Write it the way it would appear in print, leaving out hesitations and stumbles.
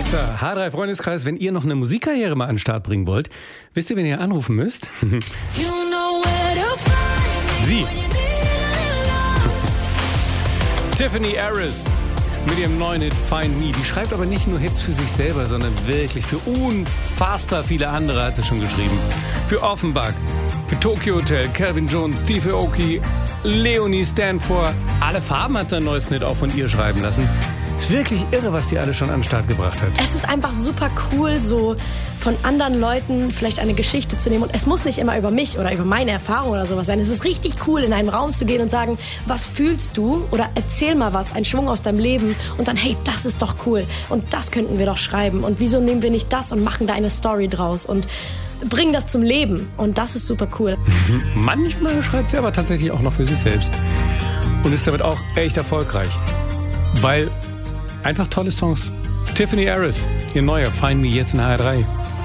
Alexa, H3 Freundeskreis, wenn ihr noch eine Musikkarriere mal an den Start bringen wollt, wisst ihr, wen ihr anrufen müsst? Sie. Tiffany Harris mit ihrem neuen Hit Find Me. Die schreibt aber nicht nur Hits für sich selber, sondern wirklich für unfassbar viele andere hat sie schon geschrieben. Für Offenbach, für Tokyo Hotel, Calvin Jones, Steve Aoki, Leonie Stanford. Alle Farben hat sein neues Hit auch von ihr schreiben lassen. Ist wirklich irre, was die alle schon an den Start gebracht hat. Es ist einfach super cool, so von anderen Leuten vielleicht eine Geschichte zu nehmen. Und es muss nicht immer über mich oder über meine Erfahrung oder sowas sein. Es ist richtig cool, in einen Raum zu gehen und sagen, was fühlst du? Oder erzähl mal was, einen Schwung aus deinem Leben. Und dann, hey, das ist doch cool. Und das könnten wir doch schreiben. Und wieso nehmen wir nicht das und machen da eine Story draus? Und bringen das zum Leben. Und das ist super cool. Manchmal schreibt sie aber tatsächlich auch noch für sich selbst. Und ist damit auch echt erfolgreich. Weil einfach tolle Songs. Tiffany Harris, ihr neuer Find Me jetzt in HR3.